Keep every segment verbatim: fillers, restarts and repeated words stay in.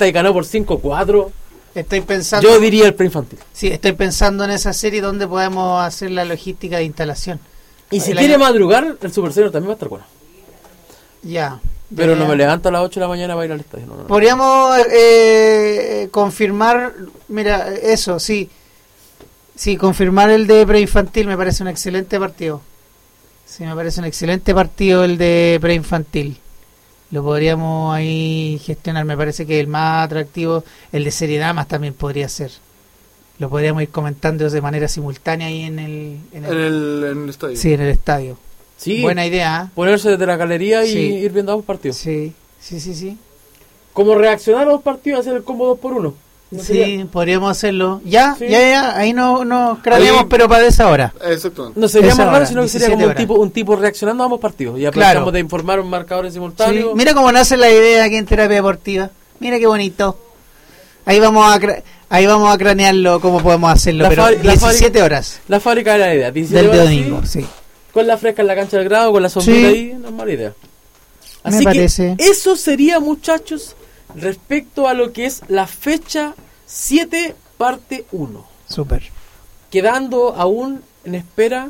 Reconquista y ganó por cinco cuatro. Estoy pensando. Yo diría el preinfantil. Sí, estoy pensando en esa serie donde podemos hacer la logística de instalación. Y si el quiere año... madrugar, el Super Senior también va a estar bueno. Ya. Pero ya, no ya. me levanto a las ocho de la mañana para ir al estadio. No, no, no. Podríamos eh, confirmar, mira, eso, sí. Sí, confirmar el de preinfantil me parece un excelente partido. Sí, me parece un excelente partido el de preinfantil. Lo podríamos ahí gestionar, me parece que el más atractivo, el de serie damas también podría ser. Lo podríamos ir comentando de manera simultánea ahí en el... En el, En el, en el estadio. sí, en el estadio. Sí, buena idea. ¿eh? Ponerse desde la galería y Sí. ir viendo ambos partidos. Sí, sí, sí, sí. Como reaccionar a los partidos, hacer el combo dos por uno. ¿No Sí, sería? podríamos hacerlo. Ya, Sí. ya, ya, ahí no nos craneamos, Ahí- pero para esa hora. Exacto. No sería Esa más raro, hora, sino que sería diecisiete como un horas. tipo, un tipo reaccionando a ambos partidos. Y aprovechamos Claro. de informar un marcador Sí, simultáneo. mira cómo nace la idea aquí en Terapia Deportiva. Mira qué bonito. Ahí vamos a cra- ahí vamos a cranearlo cómo podemos hacerlo, La pero fabri- la diecisiete fabri- horas La fábrica de la idea. diecisiete del de horas, domingo, sí, sí. con la fresca en la cancha del grado, con la sombrita Sí. ahí, no es mala idea. Me Así que parece. eso sería, muchachos, respecto a lo que es la fecha siete, parte uno. Súper. Quedando aún en espera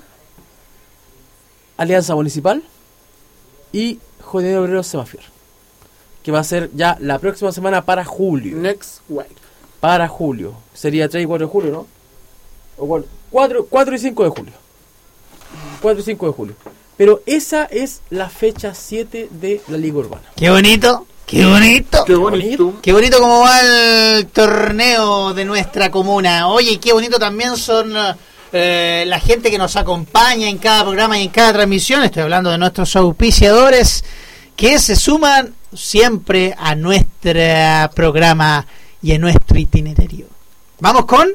Alianza Municipal y Jodido Obrero Semafier, que va a ser ya la próxima semana para julio. Next week. Para julio. Sería tres y cuatro de julio, ¿no? O cuatro, cuatro y cinco de julio. cuatro y cinco de julio. Pero esa es la fecha siete de la Liga Urbana. Qué bonito, qué bonito. Qué bonito. Qué bonito cómo va el torneo de nuestra comuna. Oye, y qué bonito también son eh, la gente que nos acompaña en cada programa y en cada transmisión. Estoy hablando de nuestros auspiciadores que se suman siempre a nuestro programa y a nuestro itinerario. Vamos con...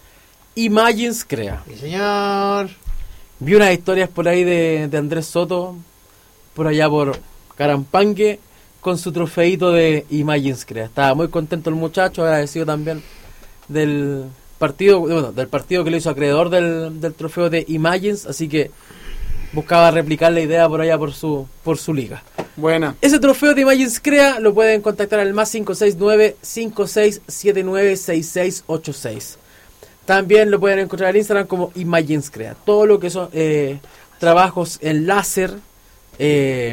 Imagines Crea. Sí, señor. Vi unas historias por ahí de, de Andrés Soto, por allá por Carampangue, con su trofeito de Imagines Crea. Estaba muy contento el muchacho, agradecido también del partido, bueno, del partido que le hizo acreedor del, del trofeo de Imagines, así que buscaba replicar la idea por allá por su por su liga. Buena. Ese trofeo de Imagines Crea lo pueden contactar al más cinco seis nueve, cinco seis siete nueve, seis seis ocho seis. También lo pueden encontrar en Instagram como Imagines Crea. Todo lo que son eh, trabajos en láser, eh,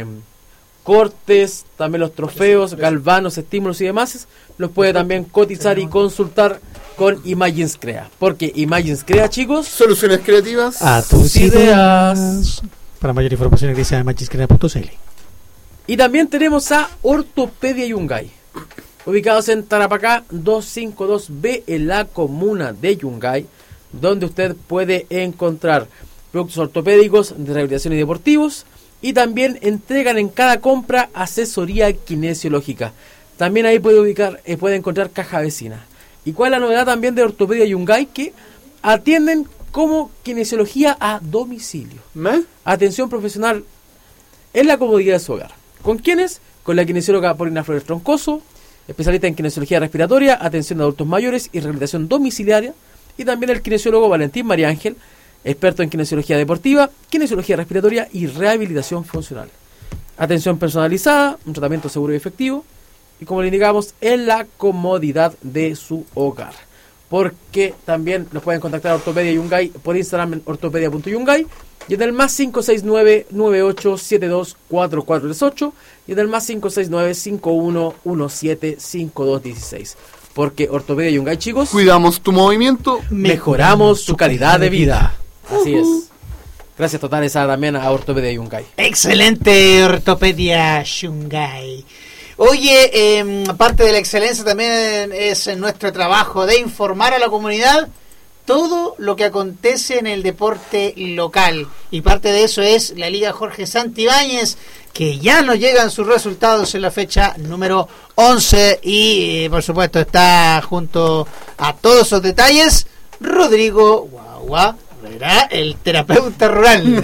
cortes, también los trofeos, galvanos, estímulos y demás, los puede también cotizar y consultar con Imagines Crea. Porque Imagines Crea, chicos, Soluciones creativas. A tus ideas. Para mayor información ingresa a magiscrea punto c l. y también tenemos a Ortopedia Yungay, ubicados en Tarapacá doscientos cincuenta y dos B, en la comuna de Yungay, donde usted puede encontrar productos ortopédicos de rehabilitación y deportivos, y también entregan en cada compra asesoría kinesiológica. También ahí puede ubicar, eh, puede encontrar caja vecina. ¿Y cuál es la novedad también de Ortopedia Yungay? Que atienden como kinesiología a domicilio. ¿Me? Atención profesional en la comodidad de su hogar. ¿Con quiénes? Con la kinesióloga Paulina Flores Troncoso, especialista en kinesiología respiratoria, atención a adultos mayores y rehabilitación domiciliaria, y también el kinesiólogo Valentín María Ángel, experto en kinesiología deportiva, kinesiología respiratoria y rehabilitación funcional. Atención personalizada, un tratamiento seguro y efectivo, y como le indicamos, en la comodidad de su hogar. Porque también los pueden contactar a Ortopedia Yungay por Instagram en ortopedia punto yungay, y en el más cinco seis nueve, nueve ocho siete dos, cuatro cuatro tres ocho, y en el más cinco seis nueve, cinco uno uno siete, cinco dos uno seis. Porque Ortopedia Yungay, chicos, Cuidamos tu movimiento. mejoramos su calidad de vida. Así es. Gracias totales a, también a Ortopedia Yungay. Excelente Ortopedia Yungay. Oye, eh, parte de la excelencia también es en nuestro trabajo de informar a la comunidad todo lo que acontece en el deporte local. Y parte de eso es la Liga Jorge Santibáñez, que ya nos llegan sus resultados en la fecha número once. Y eh, por supuesto está junto a todos esos detalles Rodrigo Guagua, ¿verdad? El terapeuta rural.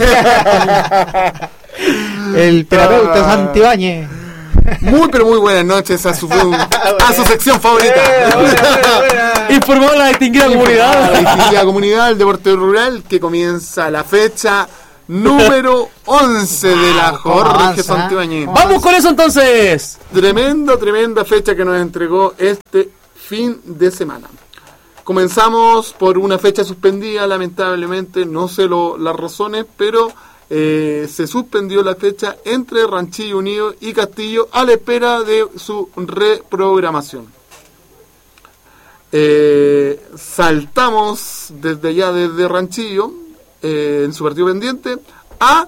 El terapeuta Santibáñez. Muy pero muy buenas noches a su, a su sección favorita. Informó a la distinguida A la comunidad. distinguida comunidad del deporte rural, que comienza la fecha número once de la Jorge Santibáñez. ¡Vamos con eso entonces! Tremenda, tremenda fecha que nos entregó este fin de semana. Comenzamos por una fecha suspendida, lamentablemente, no sé lo, las razones, pero eh, se suspendió la fecha entre Ranchillo Unido y Castillo a la espera de su reprogramación. Eh, saltamos desde allá, desde Ranchillo, eh, en su partido pendiente, a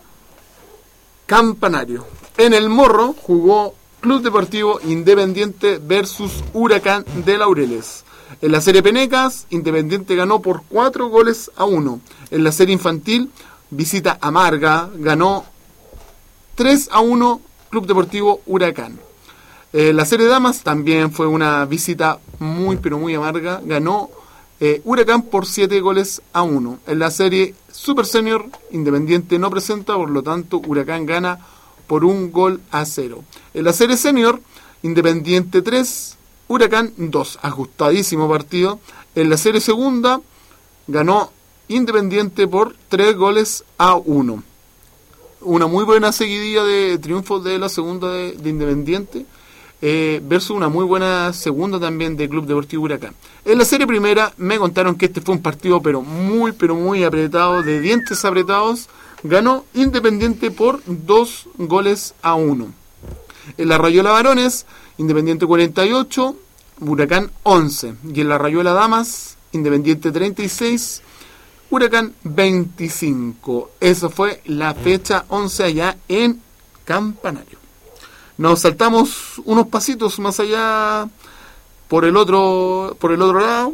Campanario. En el Morro jugó Club Deportivo Independiente versus Huracán de Laureles. En la serie Penecas, Independiente ganó por cuatro goles a uno. En la serie infantil, Visita Amarga ganó tres a uno Club Deportivo Huracán. En la serie Damas también fue una visita muy pero muy amarga. Ganó eh, Huracán por siete goles a uno. En la serie Super Senior, Independiente no presenta, por lo tanto Huracán gana por un gol a cero. En la serie Senior, Independiente tres, Huracán dos, ajustadísimo partido. En la serie segunda ganó Independiente por tres goles a uno. Una muy buena seguidilla de triunfos de la segunda de, de Independiente eh, versus una muy buena segunda también de Club Deportivo Huracán. En la serie primera me contaron que este fue un partido pero muy pero muy apretado, de dientes apretados. Ganó Independiente por dos goles a uno. En la Rayuela Varones, Independiente cuarenta y ocho, Huracán once. Y en la Rayuela Damas, Independiente treinta y seis, Huracán veinticinco. Esa fue la fecha once allá en Campanario. Nos saltamos unos pasitos más allá por el otro, por el otro lado.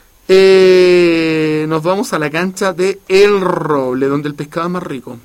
Eh, nos vamos a la cancha de El Roble, donde el pescado es más rico.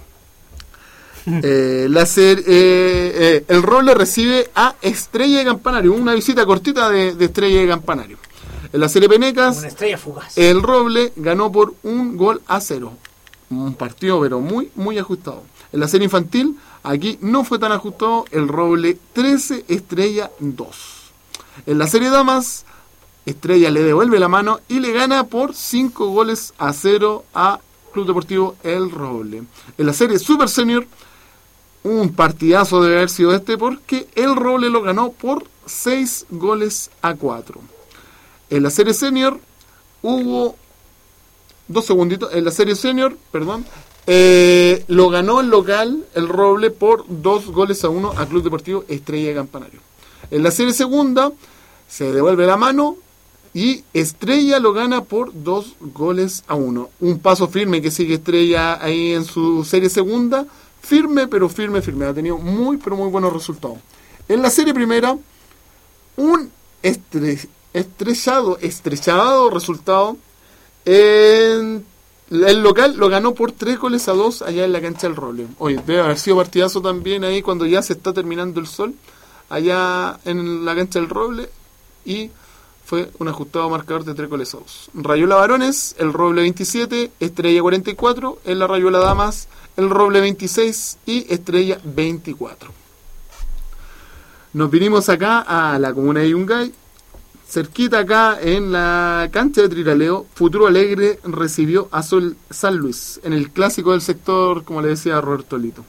Eh, la ser, eh, eh, el Roble recibe a Estrella de Campanario, una visita cortita de, de Estrella de Campanario. En la serie Penecas, una estrella fugaz. El Roble ganó por un gol a cero. Un partido pero muy muy ajustado. En la serie infantil, aquí no fue tan ajustado. El Roble trece, Estrella dos. En la serie Damas, Estrella le devuelve la mano y le gana por cinco goles a cero a Club Deportivo El Roble. En la serie Super Senior, un partidazo debe haber sido este, porque El Roble lo ganó por seis goles a cuatro. En la serie Senior hubo dos segunditos. En la serie Senior, perdón, eh, lo ganó el local El Roble por dos goles a uno a Club Deportivo Estrella de Campanario. En la serie segunda se devuelve la mano y Estrella lo gana por dos goles a uno. Un paso firme que sigue Estrella ahí en su serie segunda. Firme, pero firme, firme. Ha tenido muy, pero muy buenos resultados. En la serie primera, un estre, estrellado, estrechado resultado. En el local lo ganó por tres goles a dos allá en la cancha del Roble. Oye, debe haber sido partidazo también ahí cuando ya se está terminando el sol, allá en la cancha del Roble. Y fue un ajustado marcador de tres goles a dos. Rayuela Varones, El Roble veintisiete, Estrella cuarenta y cuatro. En la Rayuela Damas, El Roble veintiséis y Estrella veinticuatro. Nos vinimos acá a la comuna de Yungay. Cerquita acá en la cancha de Triraleo, Futuro Alegre recibió a Sol San Luis en el clásico del sector, como le decía Roberto Lito.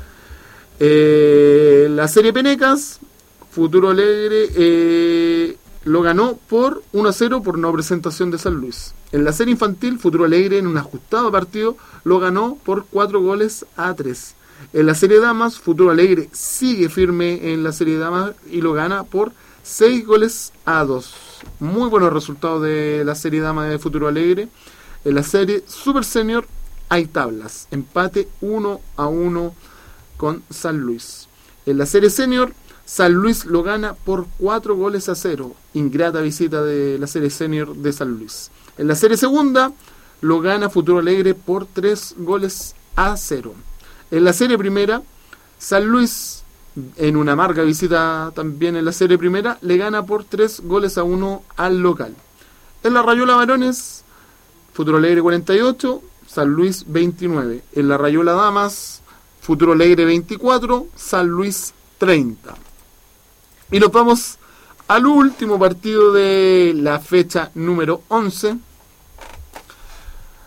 Eh, la serie Penecas, Futuro Alegre eh, lo ganó por uno a cero por no presentación de San Luis. En la serie infantil, Futuro Alegre en un ajustado partido lo ganó por cuatro goles a tres. En la serie Damas, Futuro Alegre sigue firme en la serie Damas y lo gana por seis goles a dos. Muy buenos resultados de la serie Dama de Futuro Alegre. En la serie Super Senior hay tablas. Empate uno a uno con San Luis. En la serie Senior, San Luis lo gana por cuatro goles a cero. Ingrata visita de la serie Senior de San Luis. En la serie Segunda lo gana Futuro Alegre por tres goles a cero. En la serie Primera, San Luis, en una amarga visita también en la serie Primera, le gana por tres goles a uno al local. En la Rayuela Varones, Futuro Alegre cuarenta y ocho, San Luis veintinueve. En la Rayuela Damas, Futuro Alegre veinticuatro, San Luis treinta. Y nos vamos al último partido de la fecha número once.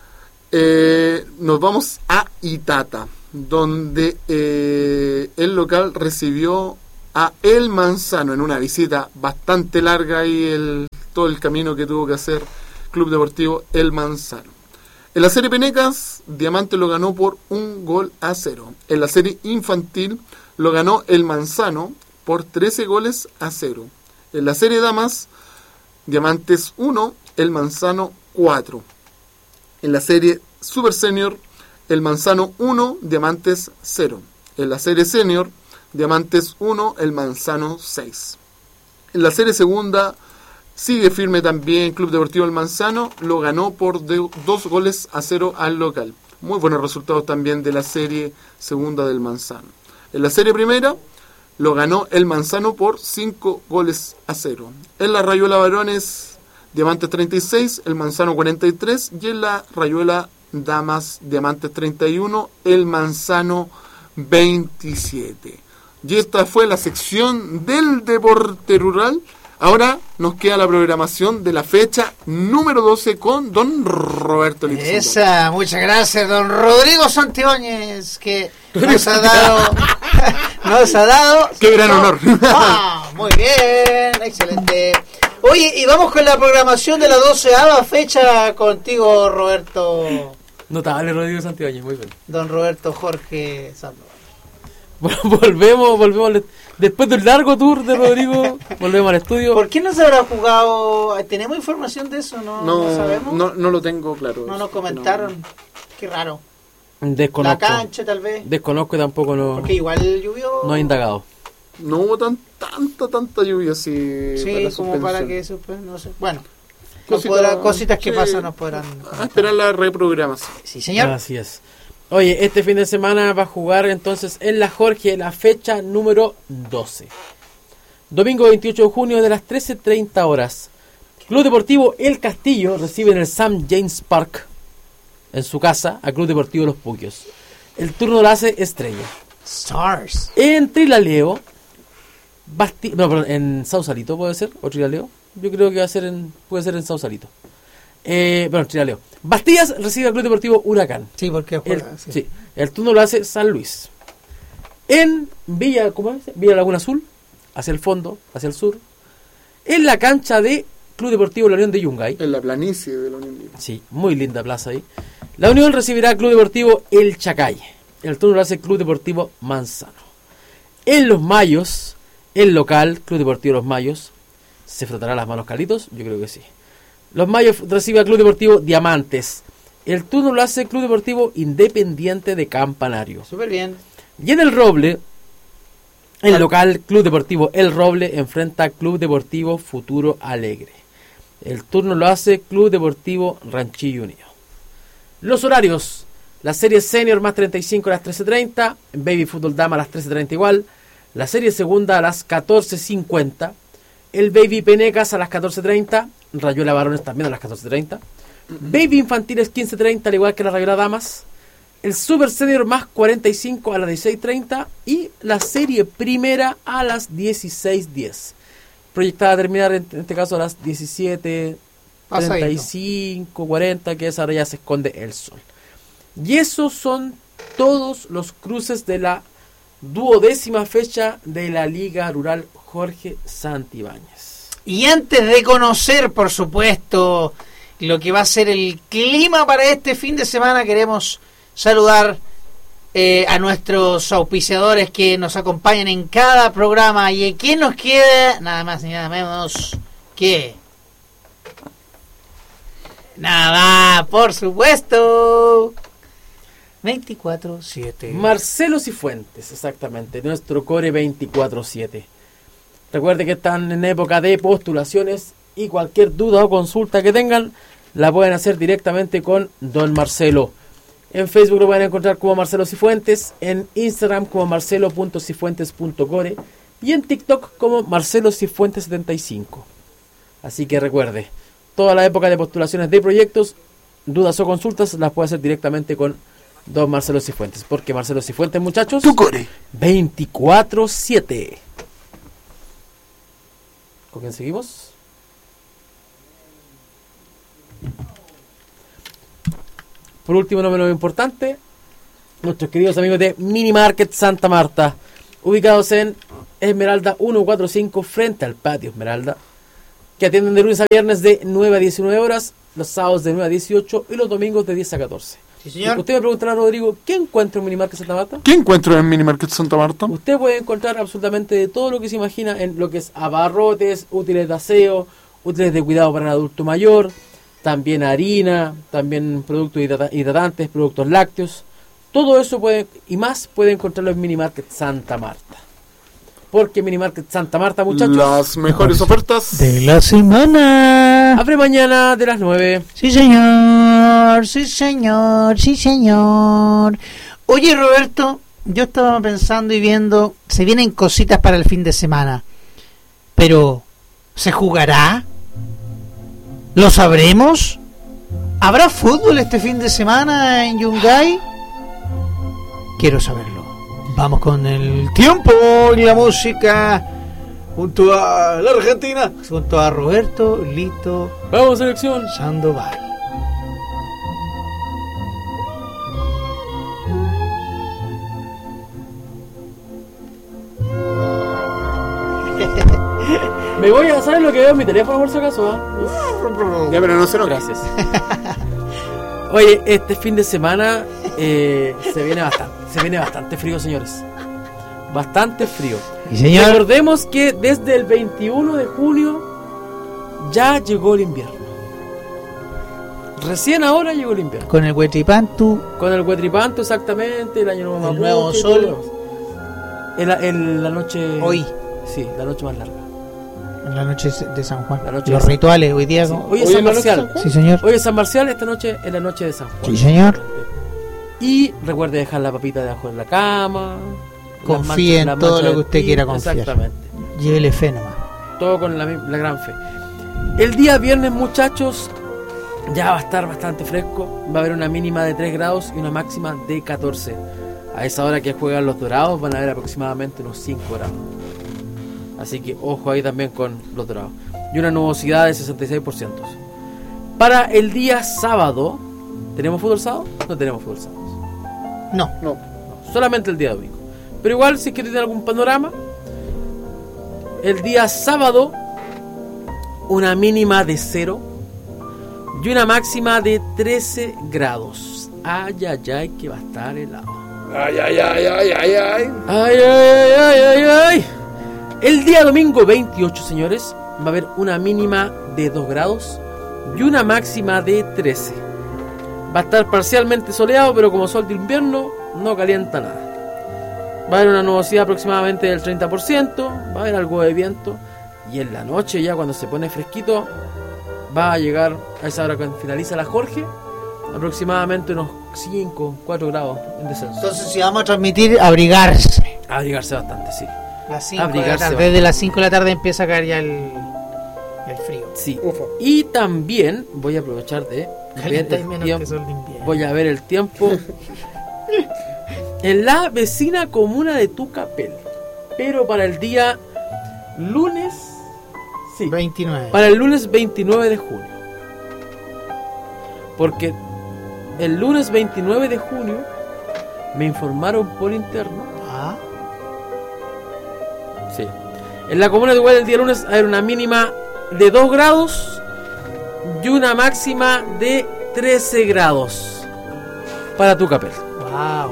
Eh, nos vamos a Itata, donde eh, el local recibió a El Manzano en una visita bastante larga y el, todo el camino que tuvo que hacer Club Deportivo El Manzano. En la serie Penecas, Diamante lo ganó por un gol a cero. En la serie infantil lo ganó El Manzano por trece goles a cero. En la serie Damas, Diamantes uno, El Manzano cuatro. En la serie Super Senior, El Manzano uno, Diamantes cero. En la serie Senior, Diamantes uno, El Manzano seis. En la serie segunda, sigue firme también Club Deportivo El Manzano, lo ganó por dos goles a cero al local. Muy buenos resultados también de la serie segunda del Manzano. En la serie primera, lo ganó El Manzano por cinco goles a cero. En la Rayuela Varones, Diamantes treinta y seis, El Manzano cuarenta y tres. Y en la Rayuela Damas, Diamantes treinta y uno, El Manzano veintisiete. Y esta fue la sección del deporte rural. Ahora nos queda la programación de la fecha número doce con don Roberto Lipson. Esa, muchas gracias, don Rodrigo Santibáñez, que nos ha dado... nos ha dado... ¡Qué gran honor! Ah, muy bien, excelente. Oye, y vamos con la programación de la doceava fecha contigo, Roberto. Notable Rodrigo Santibáñez, muy bien. Don Roberto Jorge Sandoval. volvemos, volvemos al, después del largo tour de Rodrigo, volvemos al estudio. ¿Por qué no se habrá jugado? ¿Tenemos información de eso? No, no, no sabemos. No, no lo tengo claro. No nos comentaron. No. Qué raro. Desconozco. La cancha, tal vez. Desconozco y tampoco no. Porque igual llovió. No he indagado. No hubo tan, tanta, tanta lluvia así. Sí, para como para que suspendan. No sé. Bueno. Cosita, podrá, cositas que sí, pasan nos podrán. A esperar la reprogramación. Sí, señor. Así es. Oye, este fin de semana va a jugar entonces en la Jorge la fecha número doce. Domingo veintiocho de junio de las trece treinta horas. Club Deportivo El Castillo recibe en el Saint James Park, en su casa, a Club Deportivo Los Puquios. El turno lo hace Estrella. Stars. En Trilaleo, Basti no, perdón, en Sausalito puede ser, o Trilaleo. Yo creo que va a ser en, puede ser en Sausalito. Eh, bueno, Trilaleo. Bastillas recibe al Club Deportivo Huracán. Sí, porque juega, el, sí. sí, el turno lo hace San Luis. En Villa, ¿cómo es? Villa Laguna Azul, hacia el fondo, hacia el sur. En la cancha de Club Deportivo La Unión de Yungay. En la planicie de la Unión de... Sí, muy linda plaza ahí. La Unión recibirá al Club Deportivo El Chacay. El turno lo hace Club Deportivo Manzano. En Los Mayos, el local, Club Deportivo Los Mayos, ¿se frotará las manos Carlitos? Yo creo que sí. Los Mayos recibe al Club Deportivo Diamantes. El turno lo hace Club Deportivo Independiente de Campanario. Súper bien. Y en el Roble, el local Club Deportivo El Roble enfrenta a Club Deportivo Futuro Alegre. El turno lo hace Club Deportivo Ranchillo Unido. Los horarios: la serie Senior más treinta y cinco a las trece treinta, Baby Fútbol Dama a las trece treinta igual, la serie Segunda a las catorce cincuenta, el Baby Penecas a las catorce treinta, Rayuela Varones también a las catorce treinta, Baby Infantiles quince treinta al igual que la Rayuela Damas, el Super Senior más cuarenta y cinco a las dieciséis treinta y la serie Primera a las dieciséis diez. Proyectada a terminar en este caso a las diecisiete treinta y cinco, cuarenta, que es ahora ya se esconde el sol. Y esos son todos los cruces de la duodécima fecha de la Liga Rural Jorge Santibáñez. Y antes de conocer, por supuesto, lo que va a ser el clima para este fin de semana, queremos saludar eh, a nuestros auspiciadores que nos acompañan en cada programa. ¿Y quién nos queda? Nada más ni nada menos que... Nada, por supuesto... veinticuatro siete. Marcelo Cifuentes, exactamente, nuestro Core veinticuatro siete. Recuerde que están en época de postulaciones y cualquier duda o consulta que tengan la pueden hacer directamente con don Marcelo. En Facebook lo pueden encontrar como Marcelo Cifuentes, en Instagram como marcelo punto cifuentes punto core y en TikTok como Marcelo Cifuentes setenta y cinco. Así que recuerde, toda la época de postulaciones de proyectos, dudas o consultas las puede hacer directamente con don Marcelo Cifuentes, porque Marcelo Cifuentes, muchachos, Tu core veinticuatro siete. ¿Con quién seguimos? por último, no menos importante, nuestros queridos amigos de Mini Market Santa Marta, ubicados en Esmeralda ciento cuarenta y cinco, frente al patio Esmeralda, que atienden de lunes a viernes de nueve a diecinueve horas, los sábados de nueve a dieciocho y los domingos de diez a catorce. Sí, señor. Usted me preguntará, Rodrigo, ¿qué encuentra en Mini Market Santa Marta? ¿Qué encuentro en Mini Market Santa Marta? Usted puede encontrar absolutamente de todo lo que se imagina en lo que es abarrotes, útiles de aseo, útiles de cuidado para el adulto mayor, también harina, también productos hidrata- hidratantes, productos lácteos. Todo eso puede y más puede encontrarlo en Mini Market Santa Marta. Porque Mini Market Santa Marta, muchachos, Las mejores ofertas De la semana. abre mañana de las nueve. Sí, señor. Sí, señor. Sí, señor. Oye, Roberto, yo estaba pensando y viendo, se vienen cositas para el fin de semana. Pero, ¿se jugará? ¿Lo sabremos? ¿Habrá fútbol este fin de semana en Yungay? Quiero saberlo. Vamos con el tiempo y la música junto a la Argentina, junto a Roberto Lito Vamos, selección. Sandoval. Me voy a saber lo que veo en mi teléfono por si acaso. ¿Ah? Ya, pero no se enoje. Gracias. Oye, este fin de semana eh, se viene bastante, se viene bastante frío, señores. Bastante frío. Y señor, Recordemos que desde el veintiuno de junio ya llegó el invierno. Recién ahora llegó el invierno. con el Huetripantu, Con el Huetripanto, exactamente, el año nuevo El Mapuche, nuevo y sol. todo lo demás. El- el- la noche. hoy, Sí, la noche más larga. en la noche de San Juan. La noche Los de San- rituales, hoy día. Sí. ¿no? Hoy es Hoy San es la noche de Marcial. San Juan. Sí, señor. Hoy es San Marcial, esta noche es la noche de San Juan. Sí, señor. Y recuerde dejar la papita debajo de la cama. las Confíe en las todo lo del que usted tin, quiera confiar. Exactamente. Llévele fe nomás. Todo con la, mi- la gran fe. El día viernes, muchachos, ya va a estar bastante fresco. Va a haber una mínima de tres grados y una máxima de catorce. A esa hora que juegan los dorados van a haber aproximadamente unos cinco grados. Así que ojo ahí también con los dorados. Y una nubosidad de sesenta y seis por ciento. Para el día sábado, ¿tenemos fútbol sábado? No tenemos fútbol sábado. No. No. Solamente el día domingo. Pero igual, si es que tienen algún panorama, el día sábado, una mínima de cero y una máxima de trece grados. Ay, ay, ay, que va a estar helado. Ay, ay, ay, ay, ay, ay. Ay, ay, ay, ay, ay. El día domingo veintiocho, señores, va a haber una mínima de dos grados y una máxima de trece. Va a estar parcialmente soleado, pero como sol de invierno, no calienta nada. Va a haber una nubosidad aproximadamente del treinta por ciento, va a haber algo de viento, y en la noche ya cuando se pone fresquito, va a llegar a esa hora cuando finaliza la Jorge, aproximadamente unos cinco, cuatro grados en descenso. Entonces, si vamos a transmitir, abrigarse. Abrigarse bastante, sí. Las cinco de la Abrigarse tarde. va. Desde las cinco de la tarde empieza a caer ya el, el frío. Sí. Ufa. Y también voy a aprovechar de ver Calienta y el menos tiempo. que sol de invierno. Voy a ver el tiempo en la vecina comuna de Tucapel. Pero para el día lunes, sí, veintinueve. para el lunes veintinueve de junio. Porque el lunes veintinueve de junio me informaron por interno. Ah, Sí. En la comuna de Igual el día lunes va a haber una mínima de dos grados y una máxima de trece grados para Tucapel. wow.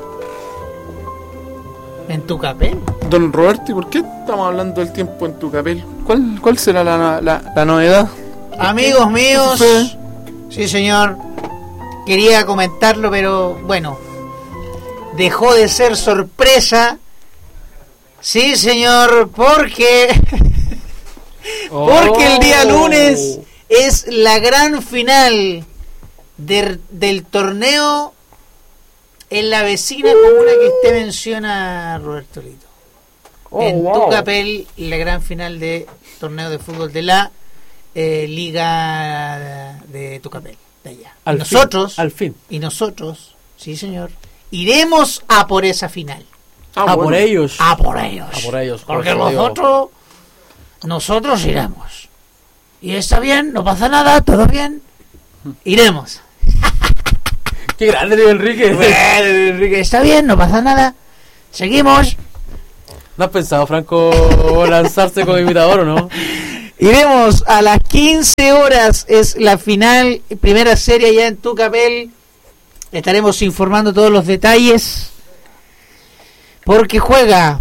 ¿En Tucapel? Don Roberto, ¿y por qué estamos hablando del tiempo en Tucapel? ¿Cuál, cuál será la, la, la novedad? Amigos míos, Sí. sí señor, quería comentarlo, pero bueno, dejó de ser sorpresa. Sí señor, porque porque el día lunes es la gran final del, del torneo en la vecina comuna que usted menciona, Roberto Lito. Oh, en wow. Tucapel, la gran final de torneo de fútbol de la eh, Liga de Tucapel, de allá. Al y nosotros, fin, al fin. y nosotros, sí señor, iremos a por esa final. a bueno. por ellos. A por ellos. A por ellos, Porque por eso digo. nosotros, nosotros iremos. Y está bien, no pasa nada, todo bien. Iremos. Qué grande, Luis Enrique. Bueno, Enrique, está bien, no pasa nada. Seguimos. ¿No has pensado, Franco, lanzarse como imitador o no? Iremos a las quince horas, es la final, primera serie ya en Tucapel. Estaremos informando todos los detalles. Porque juega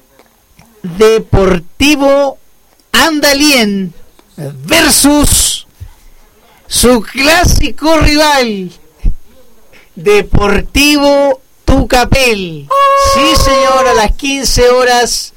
Deportivo Andalien versus su clásico rival, Deportivo Tucapel. Sí, señor, a las quince horas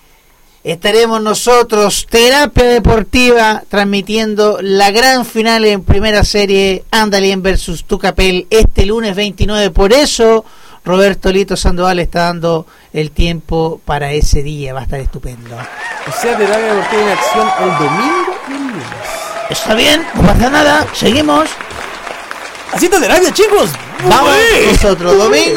estaremos nosotros, Terapia Deportiva, transmitiendo la gran final en primera serie, Andalien versus Tucapel, este lunes veintinueve. Por eso Roberto Lito Sandoval está dando el tiempo para ese día, va a estar estupendo. O sea, Terapia Deportiva en acción el domingo y el lunes. Está bien, no pasa nada, seguimos. Haciendo terapia, chicos. Vamos nosotros, domingo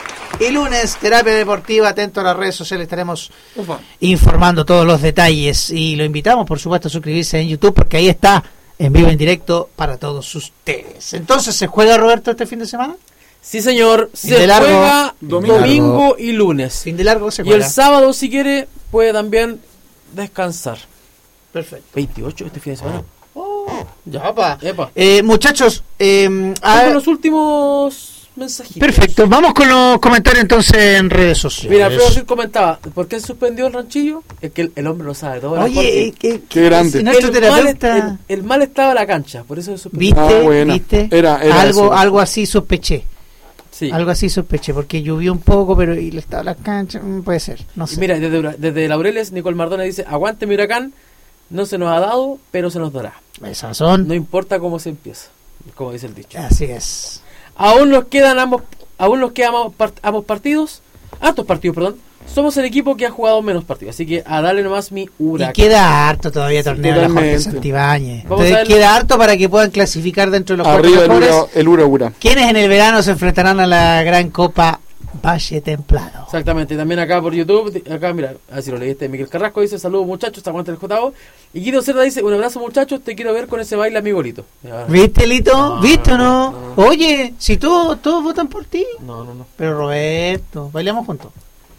y lunes, Terapia Deportiva. Atento a las redes sociales, estaremos Ufa. informando todos los detalles. Y lo invitamos, por supuesto, a suscribirse en YouTube, porque ahí está, en vivo, en directo, para todos ustedes. Entonces, ¿se juega, Roberto, este fin de semana? Sí, señor. Se de largo, juega domingo. domingo y lunes. Fin de largo se Y juega. el sábado, si quiere, puede también descansar. Perfecto. veintiocho este fin de semana. Oh, ya. Epa. Epa. Eh, muchachos, eh, Vamos a- con los últimos mensajitos. perfecto. Vamos con los comentarios entonces en redes sociales. Mira, Alfredo Gil comentaba, ¿por qué se suspendió el ranchillo? Es que el, el hombre lo sabe todo. era Oye, porque que, Qué grande. el, nuestro mal, terapeuta, el, el mal estaba en la cancha, por eso se suspendió. ¿viste? Ah, buena. ¿Viste? Era- era algo, eso. algo así sospeché. Sí. Algo así sospeché, porque llovió un poco, pero y le estaba la cancha, mm, puede ser, no Y sé. mira, desde, desde Laureles, Nicole Mardona dice, aguante mi huracán, no se nos ha dado, pero se nos dará. Esas son. No importa cómo se empieza, como dice el dicho. Así es. Aún nos quedan ambos, aún nos quedan ambos, part- ambos partidos, hartos partidos, perdón. Somos el equipo que ha jugado menos partidos, así que a darle nomás mi huracán. Y queda harto todavía torneo de la Jorge totalmente. Santibáñez. Vamos Entonces a ver- queda harto para que puedan clasificar dentro de los cuatro Arriba el mejores. Ura, el Ura Ura. Quienes en el verano se enfrentarán a la gran Copa Valle Templado. Exactamente, también acá por YouTube, di- acá mira, así lo leíste, Miguel Carrasco dice, saludos muchachos, aguanta el J O. Y Guido Cerda dice, un abrazo muchachos, te quiero ver con ese baile amigolito. Ya, ¿Viste, Lito? No, ¿Viste o no? no. Oye, si todos, todos votan por ti. No, no, no. Pero Roberto, bailamos juntos.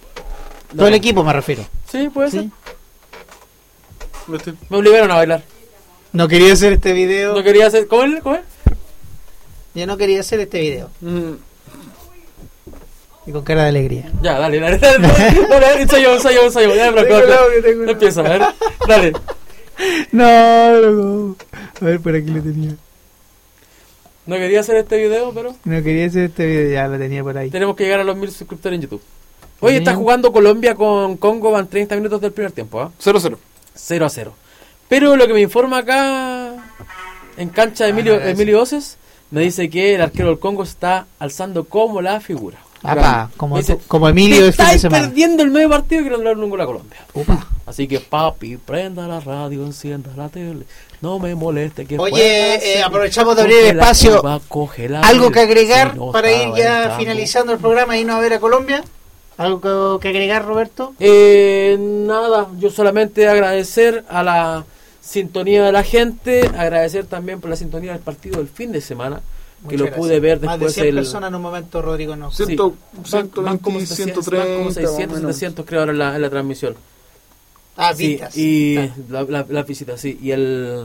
No. Todo el equipo me refiero. Sí, puede ¿Sí? ser. Me obligaron a bailar. No quería hacer este video. No quería hacer, ¿cómo es? ¿Cómo es? Yo no quería hacer este video. Mm. Y con cara de alegría. Ya, dale, dale, dale, dale, dale, ensayo, ensayo, ensayo, ya, Franco, Tengo el dale. audio, tengo el audio. Empieza, a ver, dale. No, loco. A ver, por aquí lo tenía. No quería hacer este video, pero No quería hacer este video, ya lo tenía por ahí. tenemos que llegar a los mil suscriptores en YouTube. Oye, Bien. está jugando Colombia con Congo, van treinta minutos del primer tiempo, ¿ah? cero cero. cero a cero. Pero lo que me informa acá en cancha de Emilio, Ah, Emilio Oces, me dice que el arquero del Congo está alzando como la figura. Apá, como, Dice, como Emilio te el fin de estáis semana. perdiendo el medio partido y que no le un gol a Colombia. Upa. Así que papi, prenda la radio, encienda la tele, no me moleste que Oye, juega eh, serio. aprovechamos de abrir el Coge la espacio. curva, coge la ¿Algo libre, que agregar si no para ir estaba ya entrando. finalizando el programa y no a ver a Colombia? ¿Algo que, que agregar, Roberto? Eh, nada, yo solamente agradecer a la sintonía de la gente, agradecer también por la sintonía del partido del fin de semana, que Muchas lo pude ver gracias. Más de después cien el... personas en un momento, Rodrigo, no. Sí. Sí, Ciento- van- ciento van como veinte, setecientos, ciento treinta, van como seiscientos, más o menos. setecientos creo ahora en la, en la transmisión. Ah, Sí, vistas. y Ah, la, la, la visita, sí, y el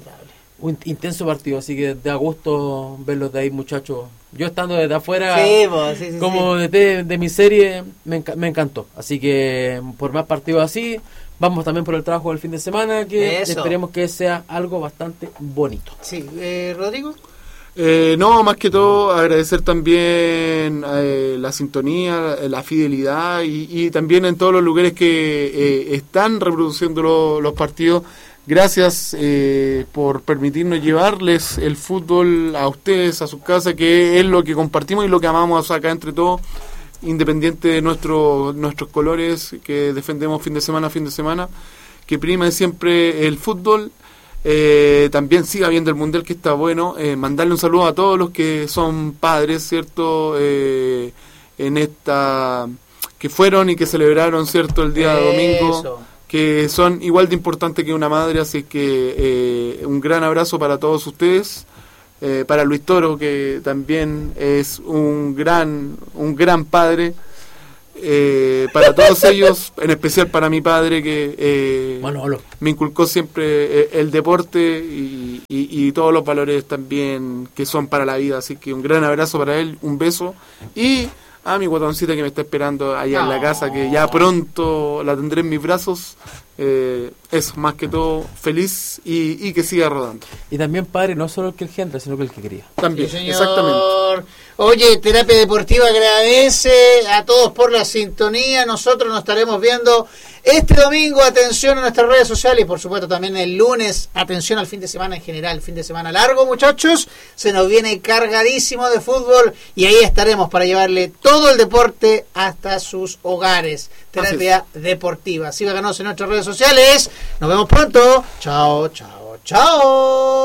un intenso partido, así que da gusto verlos de ahí, muchachos. Yo estando desde afuera, Sí, pues, sí, sí, como sí. de, de mi serie, me, enca- me encantó. Así que por más partidos así, vamos también por el trabajo del fin de semana, que Eso. esperemos que sea algo bastante bonito. Sí, eh, Rodrigo. Eh, no, más que todo agradecer también eh, la sintonía, eh, la fidelidad y, y también en todos los lugares que eh, están reproduciendo lo- los partidos. Gracias eh, por permitirnos llevarles el fútbol a ustedes, a sus casas, que es lo que compartimos y lo que amamos acá entre todos, independiente de nuestro, nuestros colores que defendemos fin de semana a fin de semana, que prima siempre el fútbol. Eh, también siga viendo el mundial, que está bueno. Eh, mandarle un saludo a todos los que son padres, ¿cierto? Eh, en esta que fueron y que celebraron, ¿cierto? El día domingo, Eso. que son igual de importantes que una madre, así que eh, un gran abrazo para todos ustedes. eh, para Luis Toro, que también es un gran, un gran padre. Eh, para todos ellos, en especial para mi padre, que eh, Manolo. me inculcó siempre eh, el deporte y, y, y todos los valores también que son para la vida. Así que un gran abrazo para él, un beso, y a mi guatoncita que me está esperando allá en la casa, que ya pronto la tendré en mis brazos. Eh, eso, más que todo, feliz y, y que siga rodando. Y también padre, no solo el que engendra, sino que el que quería. También, Sí, señor. exactamente. Oye, Terapia Deportiva agradece a todos por la sintonía. Nosotros nos estaremos viendo este domingo. Atención a nuestras redes sociales y por supuesto también el lunes. Atención al fin de semana en general, fin de semana largo, muchachos. Se nos viene cargadísimo de fútbol y ahí estaremos para llevarle todo el deporte hasta sus hogares. Terapia Deportiva. Síganos en nuestras redes sociales. Nos vemos pronto. Chao, chao, chao.